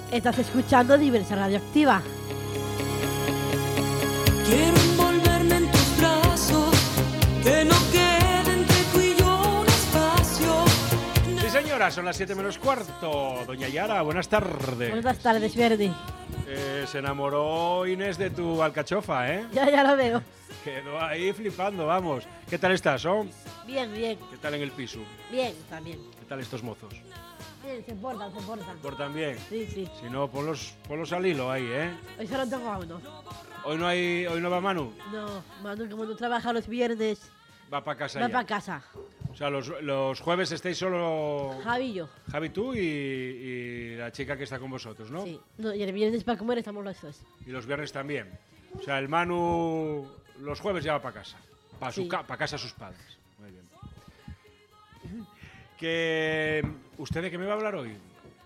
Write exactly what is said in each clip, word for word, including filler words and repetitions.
Estás escuchando Diversa Radioactiva. Quiero envolverme en tus brazos, que no quede entre tú y yo un espacio. Sí, señora, son las siete menos cuarto. Doña Yara, buenas tardes. Buenas tardes, Verdi. Eh, se enamoró Inés de tu alcachofa, ¿eh? Ya, ya lo veo. Quedó ahí flipando, vamos. ¿Qué tal estás, oh? Bien, bien. ¿Qué tal en el piso? Bien, también. ¿Qué tal estos mozos? Bien, se portan, se portan. ¿Portan bien? Sí, sí. Si no, ponlos, ponlos al hilo ahí, ¿eh? Hoy solo tengo a uno. ¿Hoy no, hay, hoy no va Manu? No, Manu, como no trabaja los viernes, Va para casa va ya. para casa. O sea, los, los jueves estáis solo Javi y yo. Javi, tú y, y la chica que está con vosotros, ¿no? Sí. No, y el viernes para comer estamos los dos. Y los viernes también. O sea, el Manu los jueves ya va para casa. Para Sí. ca pa casa de sus padres. Muy bien. Que, ¿usted de qué me va a hablar hoy?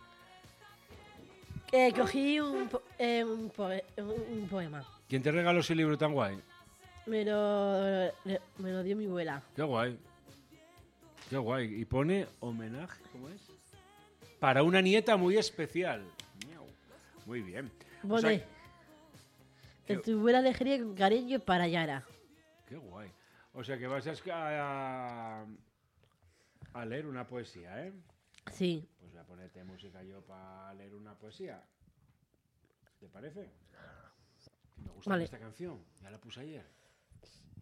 Eh, cogí un, po- eh, un, poe- un- un poema. ¿Quién te regaló ese libro tan guay? Me lo, me lo dio mi abuela. Qué guay. Qué guay. Y pone homenaje, ¿cómo es? Para una nieta muy especial. Miau. Muy bien. O Pone, sea, que tu abuela alegría con cariño para Yara. qué guay. O sea que vas a, esca- a, a leer una poesía, ¿eh? Sí. Pues voy a ponerte música yo para leer una poesía. ¿Te parece? Me gusta Vale. esta canción. Ya la puse ayer.